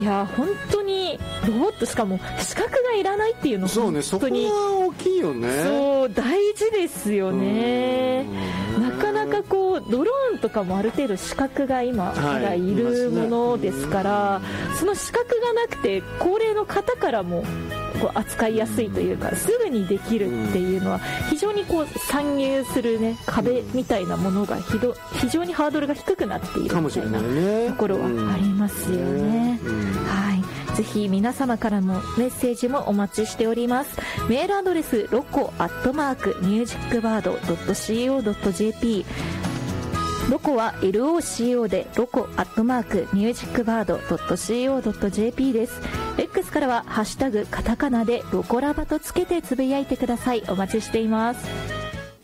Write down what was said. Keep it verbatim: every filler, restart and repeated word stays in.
いや本当にロボットしかも資格がいらないっていうのそうね、そこ本当には大きいよね。 そう大事ですよね。なかなかこうドローンとかもある程度資格が今からいるものですから、はいね、その資格がなくて高齢の方からもこう扱いやすいというか、すぐにできるっていうのは非常にこう参入する、ね、壁みたいなものがひど非常にハードルが低くなっているみたいなところはありますよね。はい、ぜひ皆様からのメッセージもお待ちしております。メールアドレスロコアットマークミュージックバードドットシーオードットジェーピー、ロコは エルオーシーオー でロコアットマークミュージックバードドットシーオードットジェーピー です。 X からはハッシュタグカタカナでロコラバとつけてつぶやいてください。お待ちしています。